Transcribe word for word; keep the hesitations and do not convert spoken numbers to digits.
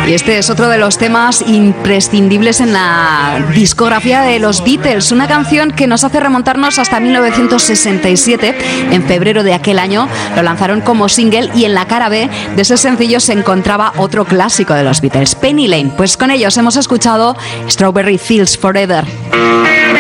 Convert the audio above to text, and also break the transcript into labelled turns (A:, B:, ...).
A: Y este es otro de los temas imprescindibles en la discografía de los Beatles, una canción que nos hace remontarnos hasta mil novecientos sesenta y siete. En febrero de aquel año lo lanzaron como single y en la cara B de ese sencillo se encontraba otro clásico de los Beatles, Penny Lane. Pues con ellos hemos escuchado Strawberry Fields Forever.